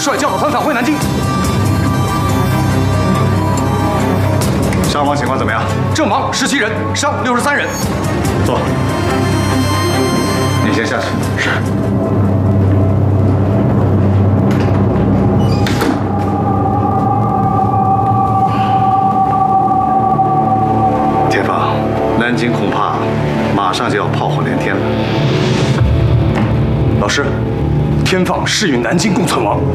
率教导团返回南京。 伤亡情况怎么样？ 阵亡17人，伤63人。 坐。你先下去。 是。 天放，南京恐怕马上就要炮火连天了。 老师，天放誓与南京共存亡。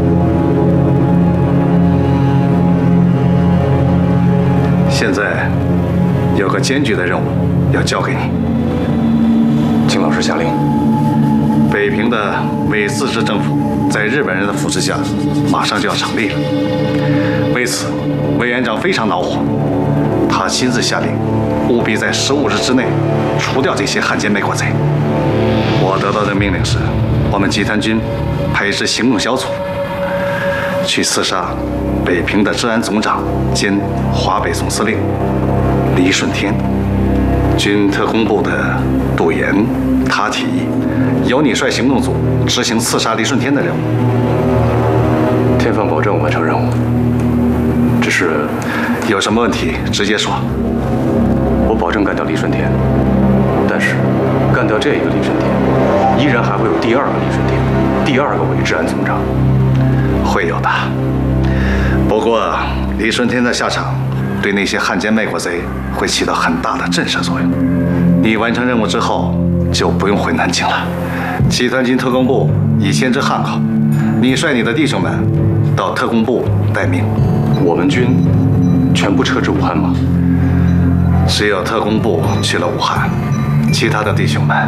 现在有个艰巨的任务要交给你， 请老师下令。 北平的伪自治政府在日本人的扶持下，马上就要成立了。为此，委员长非常恼火，他亲自下令，务必在15日之内除掉这些汉奸卖国贼。我得到的命令是，我们集团军派一支行动小组去刺杀北平的治安总长兼华北总司令黎顺天。军特工部的杜岩，他提议由你率行动组执行刺杀黎顺天的任务。 天放保证完成任务。只是有什么问题直接说。 我保证干掉黎顺天，但是干掉这一个黎顺天，依然还会有第2个黎顺天，第2个伪治安总长。 会有的。不过黎顺天的下场对那些汉奸卖国贼会起到很大的震慑作用。你完成任务之后就不用回南京了。集团军特工部已先知汉口，你率你的弟兄们到特工部待命。 我们军全部撤至武汉吗？ 只有特工部去了武汉，其他的弟兄们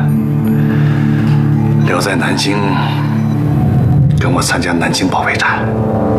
留在南京，跟我参加南京保卫战。